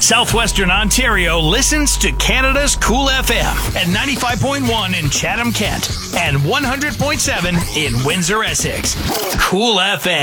Southwestern Ontario listens to Canada's Cool FM at 95.1 in Chatham, Kent, and 100.7 in Windsor, Essex. Cool FM.